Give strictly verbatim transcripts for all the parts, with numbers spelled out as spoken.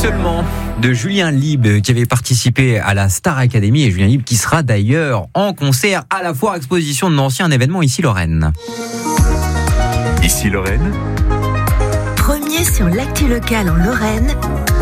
seulement de Julien Lieb qui avait participé à la Star Academy, et Julien Lieb qui sera d'ailleurs en concert à la Foire Exposition de Nancy, un événement ici Lorraine. Ici Lorraine. Premier sur l'actu locale en Lorraine.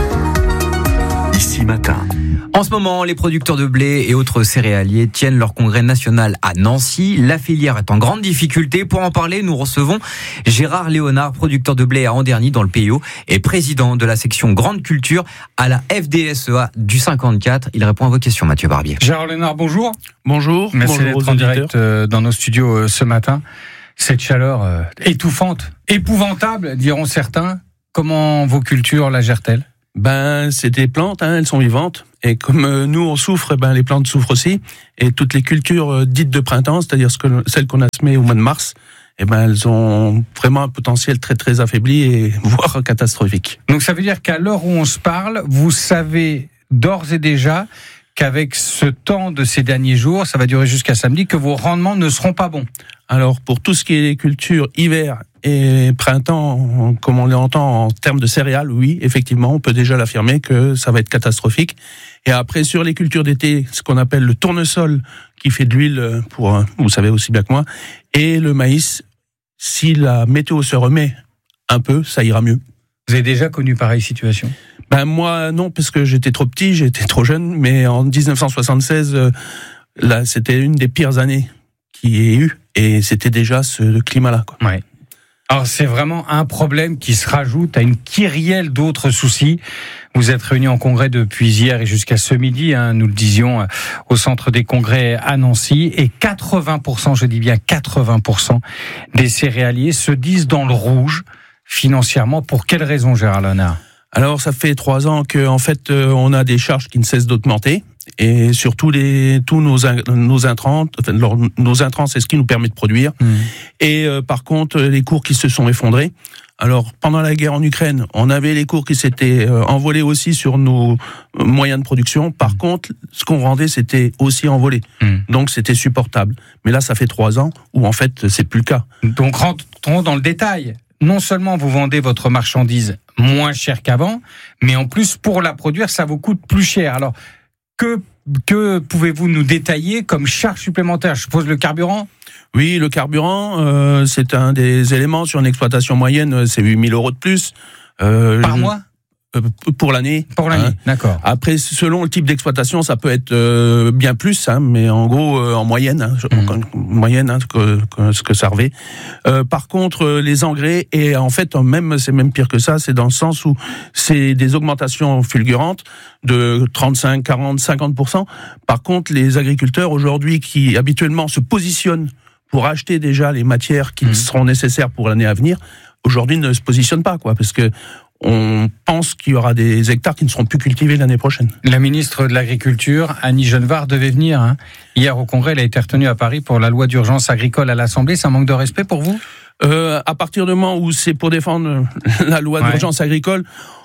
Ici Matin. En ce moment, les producteurs de blé et autres céréaliers tiennent leur congrès national à Nancy. La filière est en grande difficulté. Pour en parler, nous recevons Gérard Léonard, producteur de blé à Anderny dans le P I O et président de la section Grande Culture à la F D S E A du cinquante-quatre. Il répond à vos questions, Mathieu Barbier. Gérard Léonard, bonjour. Bonjour. Merci bonjour d'être en direct euh, dans nos studios euh, ce matin. Cette chaleur euh, étouffante, épouvantable, diront certains. Comment vos cultures la gèrent-elles ? Ben, c'est des plantes, hein, elles sont vivantes. Et comme euh, nous, on souffre, ben, les plantes souffrent aussi. Et toutes les cultures euh, dites de printemps, c'est-à-dire ce que, celles qu'on a semées au mois de mars, eh ben, elles ont vraiment un potentiel très très affaibli et voire catastrophique. Donc ça veut dire qu'à l'heure où on se parle, vous savez d'ores et déjà qu'avec ce temps de ces derniers jours, ça va durer jusqu'à samedi, que vos rendements ne seront pas bons. Alors, pour tout ce qui est les cultures hiver et printemps, comme on l'entend en termes de céréales, oui, effectivement, on peut déjà l'affirmer que ça va être catastrophique. Et après, sur les cultures d'été, ce qu'on appelle le tournesol, qui fait de l'huile, pour, vous savez aussi bien que moi, et le maïs, si la météo se remet un peu, ça ira mieux. Vous avez déjà connu pareille situation ? Ben moi, non, parce que j'étais trop petit, j'étais trop jeune, mais en dix-neuf cent soixante-seize, euh, là, c'était une des pires années qu'il y ait eu, et c'était déjà ce climat-là, quoi. Ouais. Alors c'est vraiment un problème qui se rajoute à une kyrielle d'autres soucis. Vous êtes réunis en congrès depuis hier et jusqu'à ce midi, hein, nous le disions, au centre des congrès à Nancy, et quatre-vingts pour cent, je dis bien quatre-vingts pour cent des céréaliers se disent dans le rouge financièrement. Pour quelles raisons, Gérard Léonard ? Alors ça fait trois ans que en fait euh, on a des charges qui ne cessent d'augmenter, et surtout les tous nos nos intrants, enfin leur, nos intrants, c'est ce qui nous permet de produire. Mmh. Et euh, par contre les cours qui se sont effondrés. Alors pendant la guerre en Ukraine, on avait les cours qui s'étaient euh, envolés aussi sur nos moyens de production. Par mmh. contre, ce qu'on vendait c'était aussi envolé. Mmh. Donc c'était supportable. Mais là ça fait trois ans où en fait c'est plus le cas. Donc rentrons dans le détail. Non seulement vous vendez votre marchandise moins cher qu'avant, mais en plus, pour la produire, ça vous coûte plus cher. Alors, que, que pouvez-vous nous détailler comme charge supplémentaire ? Je suppose le carburant ? Oui, le carburant, euh, c'est un des éléments. Sur une exploitation moyenne, c'est huit mille euros de plus. Euh, Par mois ? Euh, pour l'année. Pour l'année, hein. D'accord. Après, selon le type d'exploitation, ça peut être euh, bien plus, hein, mais en gros, euh, en moyenne, hein, mmh. en moyenne, hein, que, que, ce que ça revêt. Euh, par contre, euh, les engrais, et en fait, même c'est même pire que ça, c'est dans le sens où c'est des augmentations fulgurantes de trente-cinq, quarante, cinquante pour cent. Par contre, les agriculteurs aujourd'hui qui habituellement se positionnent pour acheter déjà les matières qui mmh. seront nécessaires pour l'année à venir, aujourd'hui ne se positionnent pas, quoi, parce que on pense qu'il y aura des hectares qui ne seront plus cultivés l'année prochaine. La ministre de l'Agriculture, Annie Genevard, devait venir. Hein. Hier au Congrès, elle a été retenue à Paris pour la loi d'urgence agricole à l'Assemblée. C'est un manque de respect pour vous ? euh, À partir du moment où c'est pour défendre la loi ouais. d'urgence agricole,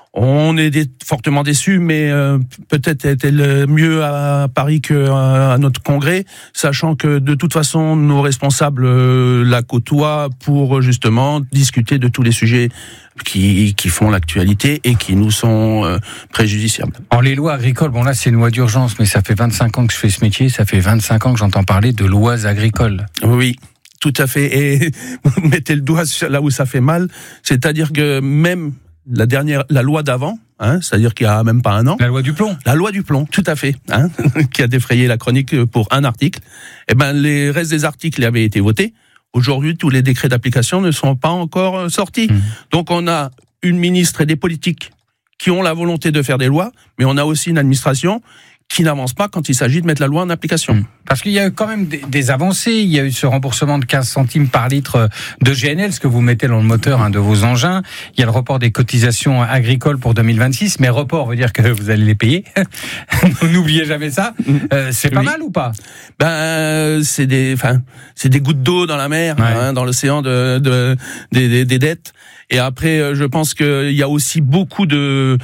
on est des, fortement déçus, mais euh, peut-être est-elle mieux à Paris qu'à notre congrès, sachant que de toute façon, nos responsables euh, la côtoient pour justement discuter de tous les sujets qui, qui font l'actualité et qui nous sont euh, préjudiciables. Alors les lois agricoles, bon là c'est une loi d'urgence, mais ça fait vingt-cinq ans que je fais ce métier, ça fait vingt-cinq ans que j'entends parler de lois agricoles. Oui. Tout à fait. Et vous mettez le doigt là où ça fait mal, c'est-à-dire que même la dernière, la loi d'avant, hein, c'est-à-dire qu'il y a même pas un an. La loi du plomb. La loi du plomb, tout à fait, hein, qui a défrayé la chronique pour un article. Eh ben, les restes des articles avaient été votés. Aujourd'hui, tous les décrets d'application ne sont pas encore sortis. Mmh. Donc, on a une ministre et des politiques qui ont la volonté de faire des lois, mais on a aussi une administration qui n'avance pas quand il s'agit de mettre la loi en application. Parce qu'il y a eu quand même des, des avancées. Il y a eu ce remboursement de quinze centimes par litre de G N L, ce que vous mettez dans le moteur hein, de vos engins. Il y a le report des cotisations agricoles pour deux mille vingt-six, mais report veut dire que vous allez les payer. N'oubliez jamais ça. Euh, c'est pas oui. mal ou pas ? Ben, c'est des, enfin, c'est des gouttes d'eau dans la mer, ouais. hein, dans l'océan de, de, des, des, des dettes. Et après, je pense qu'il y a aussi beaucoup de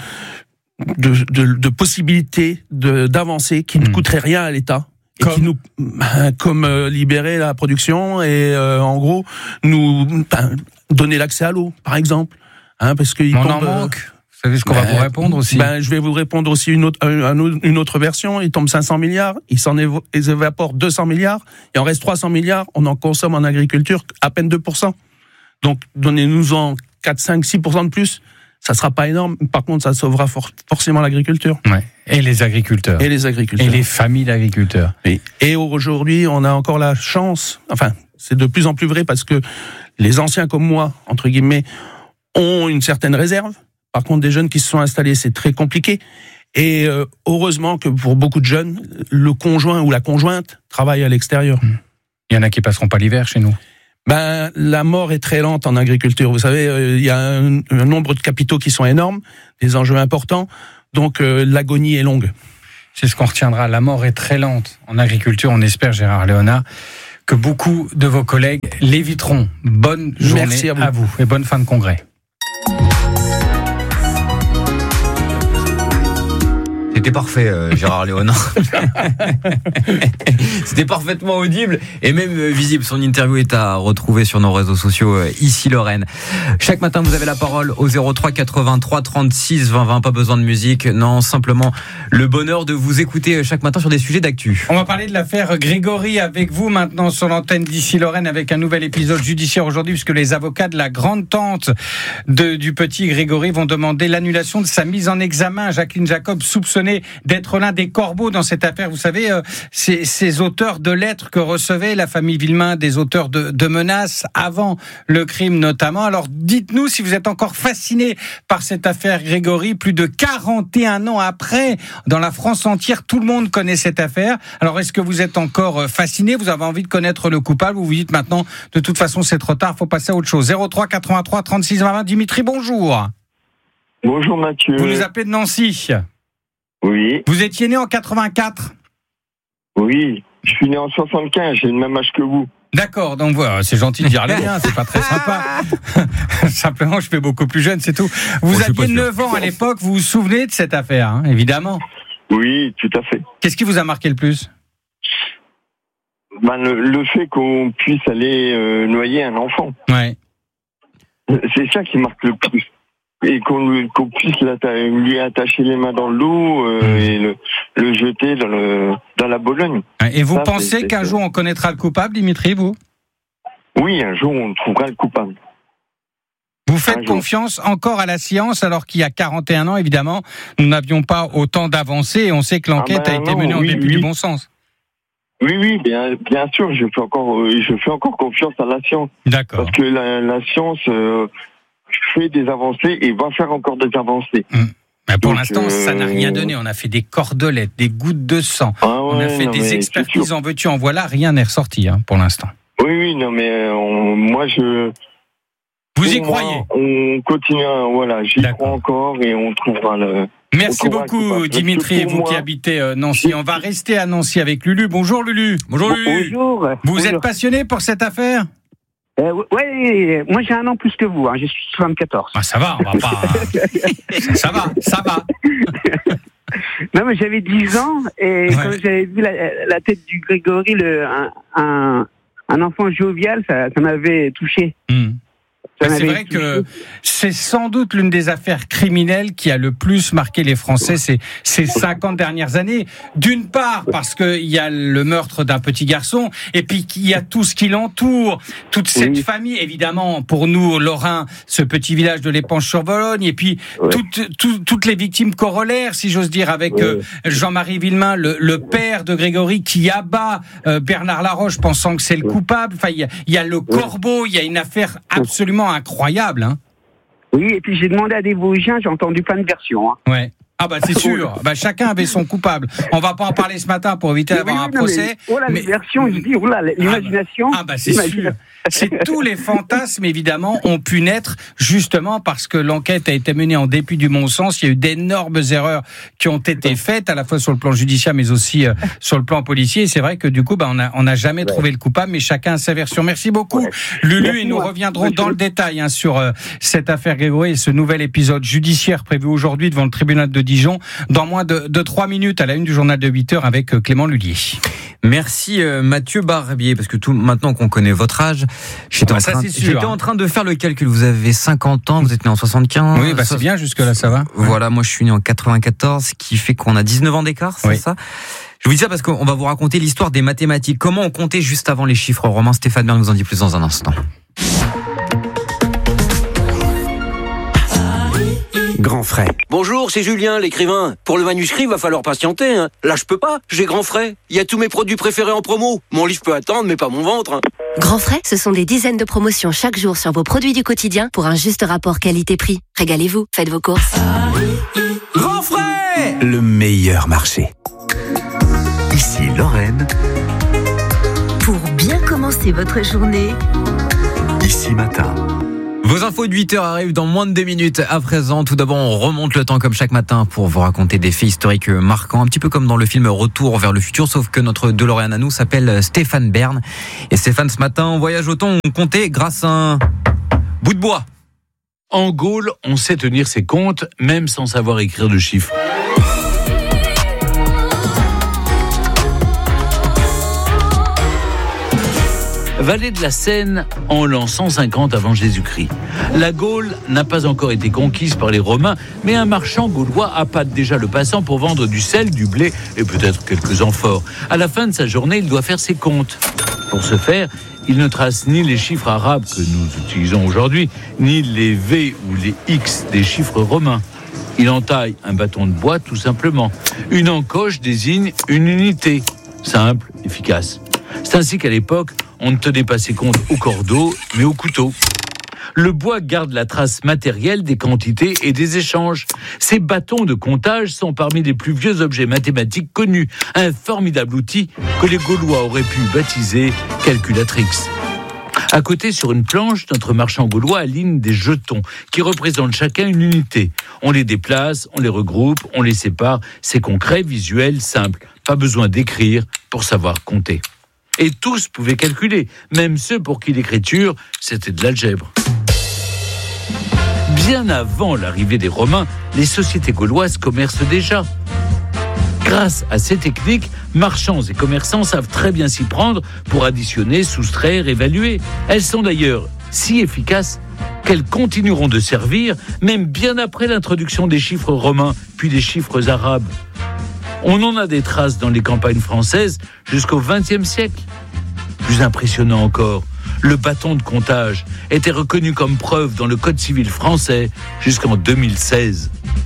De, de, de possibilités de, d'avancer qui ne mmh. coûteraient rien à l'État et comme qui nous, comme euh, libérer la production et euh, en gros nous ben, donner l'accès à l'eau, par exemple, hein, parce que on en manque. savez ce qu'on ben, va vous répondre aussi? Ben, je vais vous répondre aussi une autre, une autre version. Il tombe cinq cents milliards, il s'en évapore deux cents milliards, il en reste trois cents milliards, on en consomme en agriculture à peine deux pour cent. Donc, donnez-nous-en quatre, cinq, six pour cent de plus. Ça sera pas énorme. Par contre, ça sauvera for- forcément l'agriculture. Ouais. Et les agriculteurs. Et les agriculteurs. Et les familles d'agriculteurs. Oui. Et aujourd'hui, on a encore la chance, enfin, c'est de plus en plus vrai parce que les anciens comme moi, entre guillemets, ont une certaine réserve. Par contre, des jeunes qui se sont installés, c'est très compliqué. Et euh, heureusement que pour beaucoup de jeunes, le conjoint ou la conjointe travaille à l'extérieur. Il y en a qui passeront pas l'hiver chez nous. Ben, la mort est très lente en agriculture. Vous savez, euh, il y a un, un nombre de capitaux qui sont énormes, des enjeux importants, donc euh, l'agonie est longue. C'est ce qu'on retiendra. La mort est très lente en agriculture. On espère, Gérard Léonard, que beaucoup de vos collègues l'éviteront. Bonne journée Merci à vous. à vous et bonne fin de congrès. C'était parfait, euh, Gérard Léonard. C'était parfaitement audible et même euh, visible. Son interview est à retrouver sur nos réseaux sociaux, euh, ici Lorraine. Chaque matin, vous avez la parole au zéro trois quatre-vingt-trois trente-six vingt vingt. Pas besoin de musique, non, simplement le bonheur de vous écouter chaque matin sur des sujets d'actu. On va parler de l'affaire Grégory avec vous maintenant sur l'antenne d'ici Lorraine avec un nouvel épisode judiciaire aujourd'hui puisque les avocats de la grande tante de, du petit Grégory vont demander l'annulation de sa mise en examen. Jacqueline Jacob soupçonnée d'être l'un des corbeaux dans cette affaire. Vous savez, euh, ces, ces auteurs de lettres que recevait la famille Villemain, des auteurs de, de menaces avant le crime notamment. Alors dites-nous si vous êtes encore fasciné par cette affaire Grégory, plus de quarante et un ans après, dans la France entière, tout le monde connaît cette affaire. Alors est-ce que vous êtes encore fasciné? Vous avez envie de connaître le coupable ou vous dites maintenant, de toute façon c'est trop tard, faut passer à autre chose? zéro trois quatre-vingt-trois trente-six vingt vingt. Dimitri, bonjour. Bonjour Mathieu. Vous nous appelez de Nancy? Oui. Vous étiez né en quatre-vingt-quatre? Oui, je suis né en soixante-quinze, j'ai le même âge que vous. D'accord, donc voilà, c'est gentil de dire les miens, c'est pas très sympa. Simplement, je fais beaucoup plus jeune, c'est tout. Vous Bon, aviez neuf ans à l'époque, vous vous souvenez de cette affaire, hein, évidemment. Oui, tout à fait. Qu'est-ce qui vous a marqué le plus? Ben, le, le fait qu'on puisse aller euh, noyer un enfant, Ouais. c'est ça qui marque le plus. Et qu'on, qu'on puisse lui attacher les mains dans l'eau euh, mmh. et le, le jeter dans, le, dans la Bologne. Et vous ça, pensez c'est, c'est, qu'un c'est... jour on connaîtra le coupable, Dimitri, vous? Oui, un jour on trouvera le coupable. Vous faites confiance encore à la science alors qu'il y a quarante et un ans, évidemment, nous n'avions pas autant d'avancées et on sait que l'enquête ah ben a été non, menée oui, en dépit oui. du bon sens. Oui, oui, bien, bien sûr, je fais encore, je fais encore confiance à la science. D'accord. Parce que la, la science euh, fait des avancées et va faire encore des avancées. Mmh. Ben pour Donc, l'instant, euh... ça n'a rien donné. On a fait des cordelettes, des gouttes de sang. Ah ouais, on a fait non, des expertises en veux-tu, en voilà. Rien n'est ressorti hein, pour l'instant. Oui, oui, non, mais on, moi, je... Vous y moi, croyez? On continue, voilà, j'y D'accord. crois encore et on trouvera le... Merci beaucoup Dimitri, vous moi, qui habitez Nancy. On va rester à Nancy avec Lulu. Bonjour Lulu. Bonjour Lulu. Bonjour. Vous Bonjour. êtes passionné pour cette affaire? euh, Oui, moi j'ai un an plus que vous, hein. Je suis soixante-quatorze. Ah, ça va, on va pas... ça va, ça va. Non mais j'avais dix ans et ouais. quand j'avais vu la, la tête du Grégory, le, un, un, un enfant jovial, ça, ça m'avait touché. Mmh. C'est vrai que c'est sans doute l'une des affaires criminelles qui a le plus marqué les Français ces, ces cinquante dernières années. D'une part, parce qu'il y a le meurtre d'un petit garçon, et puis qu'il y a tout ce qui l'entoure, toute cette oui. famille, évidemment, pour nous, Lorrains, ce petit village de l'Épanche-sur-Vologne, et puis oui. toutes, toutes, toutes les victimes corollaires, si j'ose dire, avec oui. euh, Jean-Marie Villemain, le, le père de Grégory, qui abat euh, Bernard Laroche, pensant que c'est le coupable. Enfin, il y a, il y a le corbeau, il y a une affaire absolument incroyable, hein. Oui, et puis j'ai demandé à des Vosgiens, j'ai entendu plein de versions. Hein. Ouais. Ah bah c'est sûr. Bah chacun avait son coupable. On va pas en parler ce matin pour éviter d'avoir oui, oui, un procès. Mais, oh là, mais... les versions, je dis, oh là, l'imagination. Ah bah, ah bah c'est sûr. C'est tous les fantasmes, évidemment, ont pu naître justement parce que l'enquête a été menée en dépit du bon sens. Il y a eu d'énormes erreurs qui ont été faites, à la fois sur le plan judiciaire, mais aussi euh, sur le plan policier. Et c'est vrai que du coup, bah, on a, on n'a jamais ouais. trouvé le coupable, mais chacun a sa version. Merci beaucoup, ouais. Lulu, Merci et nous moi. reviendrons Merci. dans le détail hein, sur euh, cette affaire Grégory et ce nouvel épisode judiciaire prévu aujourd'hui devant le tribunal de Dijon dans moins de, de trois minutes à la une du journal de huit heures avec Clément Lullier. Merci euh, Mathieu Barbier, parce que tout maintenant qu'on connaît votre âge, j'étais, ah bah en, ça, train, c'est sûr, j'étais hein. en train de faire le calcul. Vous avez cinquante ans, vous êtes né en soixante-quinze. Oui, bah c'est bien, jusque-là ça va. Voilà, moi je suis né en quatre-vingt-quatorze, ce qui fait qu'on a dix-neuf ans d'écart, c'est oui. ça ? Je vous dis ça parce qu'on va vous raconter l'histoire des mathématiques. Comment on comptait juste avant les chiffres romains. Stéphane Bern nous en dit plus dans un instant. Grand frais. Bonjour, c'est Julien, l'écrivain. Pour le manuscrit, va falloir patienter. Hein. Là, je peux pas. J'ai Grand frais. Il y a tous mes produits préférés en promo. Mon livre peut attendre, mais pas mon ventre. Hein. Grand frais, ce sont des dizaines de promotions chaque jour sur vos produits du quotidien pour un juste rapport qualité-prix. Régalez-vous, faites vos courses. Grand frais, le meilleur marché. Ici Lorraine. Pour bien commencer votre journée, Ici Matin. Vos infos de huit heures arrivent dans moins de deux minutes. À présent, tout d'abord, on remonte le temps comme chaque matin pour vous raconter des faits historiques marquants, un petit peu comme dans le film Retour vers le futur, sauf que notre DeLorean à nous s'appelle Stéphane Bern. Et Stéphane, ce matin, on voyage au temps, on comptait grâce à un bout de bois. En Gaule, on sait tenir ses comptes, même sans savoir écrire de chiffres. Vallée de la Seine en l'an cent cinquante avant Jésus-Christ. La Gaule n'a pas encore été conquise par les Romains, mais un marchand gaulois appâte déjà le passant pour vendre du sel, du blé et peut-être quelques amphores. À la fin de sa journée, il doit faire ses comptes. Pour ce faire, il ne trace ni les chiffres arabes que nous utilisons aujourd'hui, ni les V ou les X des chiffres romains. Il entaille un bâton de bois tout simplement. Une encoche désigne une unité, simple, efficace. C'est ainsi qu'à l'époque, on ne tenait pas ses comptes au cordeau, mais au couteau. Le bois garde la trace matérielle des quantités et des échanges. Ces bâtons de comptage sont parmi les plus vieux objets mathématiques connus. Un formidable outil que les Gaulois auraient pu baptiser calculatrix. À côté, sur une planche, notre marchand gaulois aligne des jetons qui représentent chacun une unité. On les déplace, on les regroupe, on les sépare. C'est concret, visuel, simple. Pas besoin d'écrire pour savoir compter. Et tous pouvaient calculer, même ceux pour qui l'écriture, c'était de l'algèbre. Bien avant l'arrivée des Romains, les sociétés gauloises commercent déjà. Grâce à ces techniques, marchands et commerçants savent très bien s'y prendre pour additionner, soustraire, évaluer. Elles sont d'ailleurs si efficaces qu'elles continueront de servir, même bien après l'introduction des chiffres romains, puis des chiffres arabes. On en a des traces dans les campagnes françaises jusqu'au vingtième siècle. Plus impressionnant encore, le bâton de comptage était reconnu comme preuve dans le Code civil français jusqu'en deux mille seize.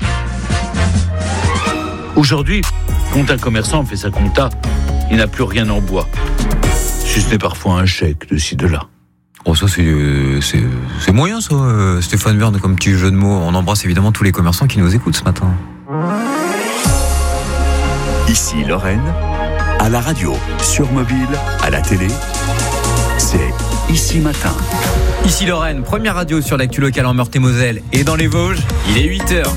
Aujourd'hui, quand un commerçant fait sa compta, il n'a plus rien en bois. Si ce n'est parfois un chèque de ci, de là. Oh, ça, c'est, c'est, c'est moyen, ça, euh, Stéphane Bern, comme petit jeu de mots. On embrasse évidemment tous les commerçants qui nous écoutent ce matin. Ici Lorraine, à la radio, sur mobile, à la télé, c'est Ici Matin. Ici Lorraine, première radio sur l'actu locale en Meurthe-et-Moselle et dans les Vosges, il est huit heures.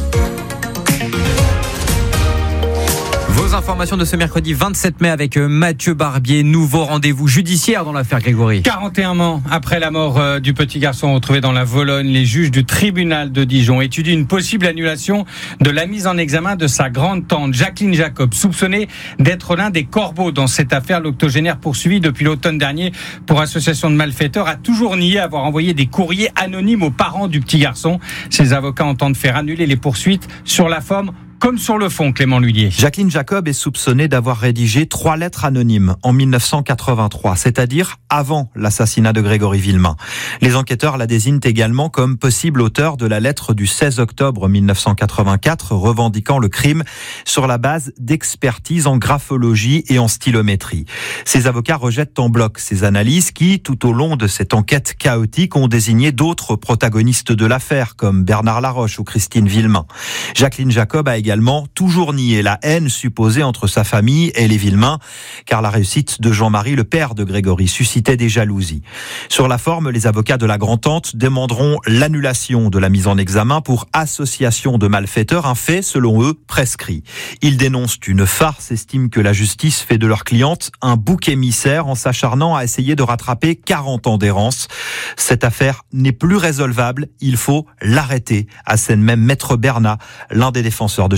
Vos informations de ce mercredi vingt-sept mai avec Mathieu Barbier. Nouveau rendez-vous judiciaire dans l'affaire Grégory. quarante et un ans après la mort euh, du petit garçon retrouvé dans la Vologne, les juges du tribunal de Dijon étudient une possible annulation de la mise en examen de sa grande-tante Jacqueline Jacob, soupçonnée d'être l'un des corbeaux dans cette affaire. L'octogénaire poursuivi depuis l'automne dernier pour association de malfaiteurs a toujours nié avoir envoyé des courriers anonymes aux parents du petit garçon. Ses avocats entendent faire annuler les poursuites sur la forme comme sur le fond, Clément Lullier. Jacqueline Jacob est soupçonnée d'avoir rédigé trois lettres anonymes en dix-neuf cent quatre-vingt-trois, c'est-à-dire avant l'assassinat de Grégory Villemain. Les enquêteurs la désignent également comme possible auteur de la lettre du seize octobre mille neuf cent quatre-vingt-quatre revendiquant le crime sur la base d'expertise en graphologie et en stylométrie. Ces avocats rejettent en bloc ces analyses qui, tout au long de cette enquête chaotique, ont désigné d'autres protagonistes de l'affaire, comme Bernard Laroche ou Christine Villemain. Jacqueline Jacob a également également toujours nié la haine supposée entre sa famille et les Villemain, car la réussite de Jean-Marie, le père de Grégory, suscitait des jalousies. Sur la forme, les avocats de la grand-tante demanderont l'annulation de la mise en examen pour association de malfaiteurs, un fait, selon eux, prescrit. Ils dénoncent une farce, estiment que la justice fait de leur cliente un bouc émissaire en s'acharnant à essayer de rattraper quarante ans d'errance. Cette affaire n'est plus résolvable, il faut l'arrêter, assène même Maître Bernat, l'un des défenseurs de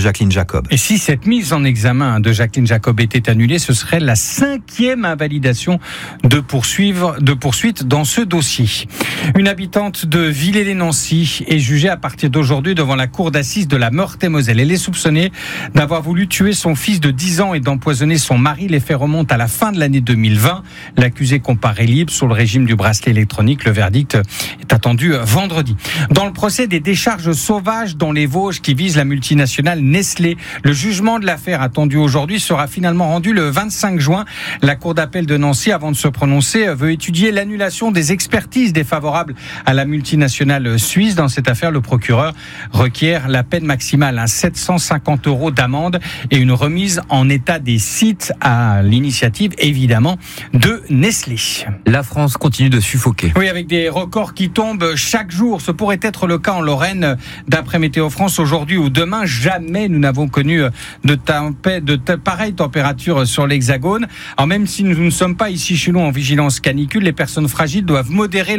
Jacqueline Jacob. Et si cette mise en examen de Jacqueline Jacob était annulée, ce serait la cinquième invalidation de poursuivre, de poursuite dans ce dossier. Une habitante de Villers-lès-Nancy est jugée à partir d'aujourd'hui devant la cour d'assises de la Meurthe-et-Moselle. Elle est soupçonnée d'avoir voulu tuer son fils de dix ans et d'empoisonner son mari. Les faits remontent à la fin de l'année deux mille vingt. L'accusé comparaît libre sous le régime du bracelet électronique. Le verdict est attendu vendredi. Dans le procès des décharges sauvages dans les Vosges qui visent la multinationale Nestlé, le jugement de l'affaire attendu aujourd'hui sera finalement rendu le vingt-cinq juin. La cour d'appel de Nancy, avant de se prononcer, veut étudier l'annulation des expertises défavorables à la multinationale suisse. Dans cette affaire, le procureur requiert la peine maximale à sept cent cinquante euros d'amende et une remise en état des sites à l'initiative, évidemment, de Nestlé. La France continue de suffoquer. Oui, avec des records qui tombent chaque jour. Ce pourrait être le cas en Lorraine. D'après Météo France, aujourd'hui ou demain, jamais nous n'avons connu de, tempê- de t- pareilles températures sur l'Hexagone. Alors même si nous ne sommes pas ici chez nous en vigilance canicule, les personnes fragiles doivent modérer